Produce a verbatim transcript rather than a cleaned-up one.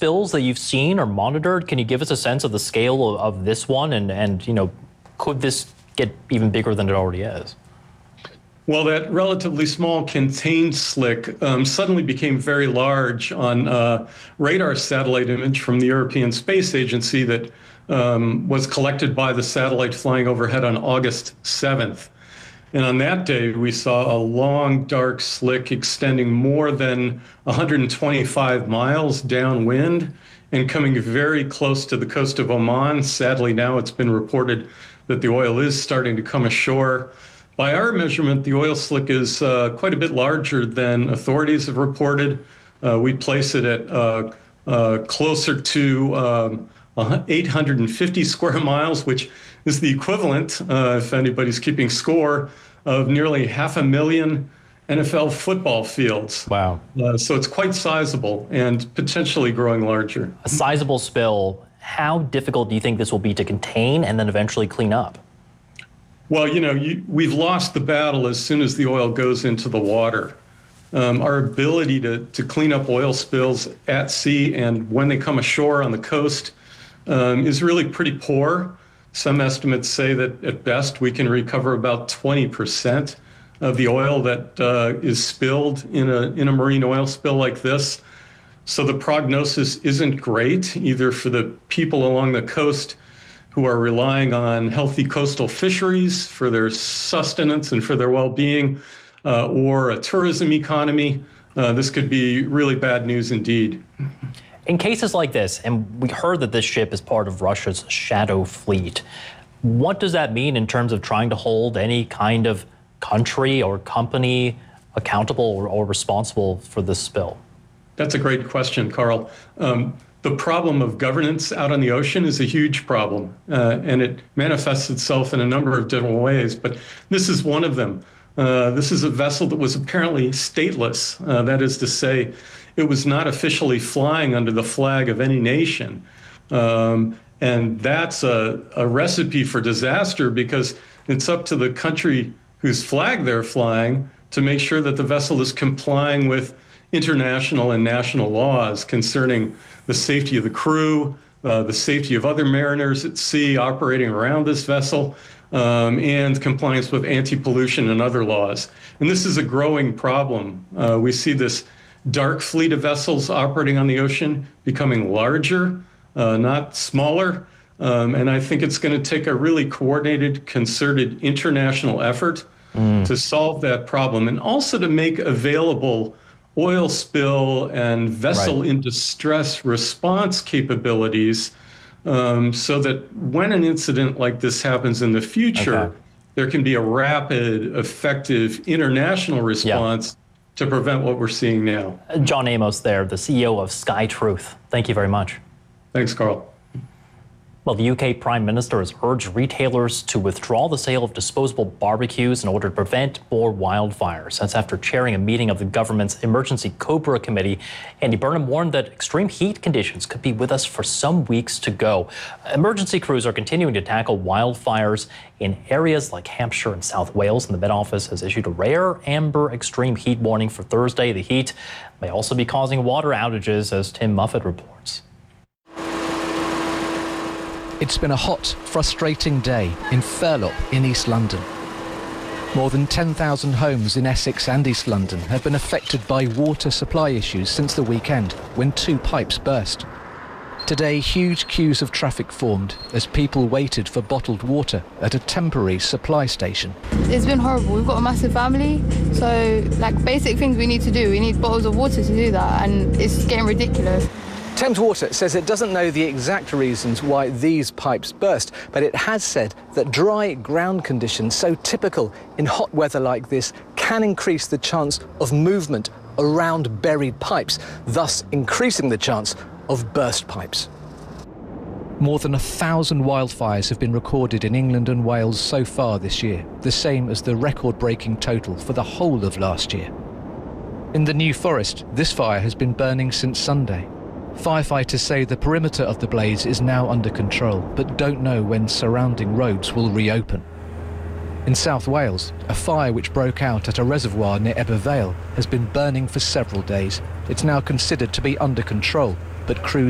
spills that you've seen or monitored? Can you give us a sense of the scale of, of this one, and, and you know, could this get even bigger than it already is? Well, that relatively small contained slick um, suddenly became very large on uh, radar satellite image from the European Space Agency that um, was collected by the satellite flying overhead on August seventh. And on that day, we saw a long, dark slick extending more than one hundred twenty-five miles downwind and coming very close to the coast of Oman. Sadly, now it's been reported that the oil is starting to come ashore. By our measurement, the oil slick is uh, quite a bit larger than authorities have reported. Uh, we place it at uh, uh, closer to um, eight hundred fifty square miles, which is the equivalent, uh, if anybody's keeping score, of nearly half a million N F L football fields. Wow. Uh, so it's quite sizable and potentially growing larger. A sizable spill. How difficult do you think this will be to contain and then eventually clean up? Well, you know, you, we've lost the battle as soon as the oil goes into the water. Um, our ability to, to clean up oil spills at sea and when they come ashore on the coast um, is really pretty poor. Some estimates say that at best we can recover about twenty percent of the oil that uh, is spilled in a, in a marine oil spill like this. So the prognosis isn't great, either for the people along the coast who are relying on healthy coastal fisheries for their sustenance and for their well-being, uh, or a tourism economy. Uh, this could be really bad news indeed. In cases like this, and we heard that this ship is part of Russia's shadow fleet, what does that mean in terms of trying to hold any kind of country or company accountable or, or responsible for this spill? That's a great question, Carl. Um, the problem of governance out on the ocean is a huge problem, uh, and it manifests itself in a number of different ways, but this is one of them. Uh, this is a vessel that was apparently stateless. Uh, that is to say, it was not officially flying under the flag of any nation. Um, and that's a, a recipe for disaster, because it's up to the country whose flag they're flying to make sure that the vessel is complying with international and national laws concerning the safety of the crew, uh, the safety of other mariners at sea operating around this vessel, um, and compliance with anti-pollution and other laws. And this is a growing problem. Uh, we see this dark fleet of vessels operating on the ocean becoming larger, uh, not smaller. Um, and I think it's going to take a really coordinated, concerted international effort mm. to solve that problem, and also to make available oil spill and vessel right. in distress response capabilities, um, so that when an incident like this happens in the future, okay. there can be a rapid, effective international response yeah. to prevent what we're seeing now. John Amos there, the C E O of SkyTruth. Thank you very much. Thanks, Carl. Well, the U K Prime Minister has urged retailers to withdraw the sale of disposable barbecues in order to prevent more wildfires. That's after chairing a meeting of the government's Emergency Cobra Committee. Andy Burnham warned that extreme heat conditions could be with us for some weeks to go. Emergency crews are continuing to tackle wildfires in areas like Hampshire and South Wales, and the Met Office has issued a rare amber extreme heat warning for Thursday. The heat may also be causing water outages, as Tim Muffet reports. It's been a hot, frustrating day in Furlop in East London. More than ten thousand homes in Essex and East London have been affected by water supply issues since the weekend, when two pipes burst. Today, huge queues of traffic formed as people waited for bottled water at a temporary supply station. It's been horrible. We've got a massive family, so like basic things we need to do. We need bottles of water to do that, and it's getting ridiculous. Thames Water says it doesn't know the exact reasons why these pipes burst, but it has said that dry ground conditions, so typical in hot weather like this, can increase the chance of movement around buried pipes, thus increasing the chance of burst pipes. More than a thousand wildfires have been recorded in England and Wales so far this year, the same as the record-breaking total for the whole of last year. In the New Forest, this fire has been burning since Sunday. Firefighters say the perimeter of the blaze is now under control, but don't know when surrounding roads will reopen. In South Wales, a fire which broke out at a reservoir near Ebbw Vale has been burning for several days. It's now considered to be under control, but crews